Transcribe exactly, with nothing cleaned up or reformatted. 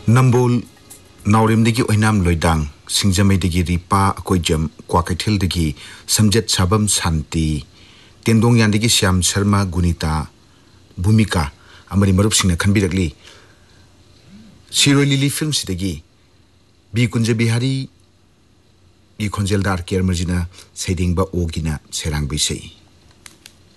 Nambol Naurimdigi Oinam Loidang, Singzamedigi Ripa Akoijam, Kwakatil Samjet Sabam Santi, Tendong Yandigi Siam Sharma Gunita, Bhumika, Amari Marup Singha Khanbirakli, Siroi Lili Film Sidagi, B Kunja Bihari, B Konjeldar Kermajina, Seding Ba Ogina, Serang Bisei.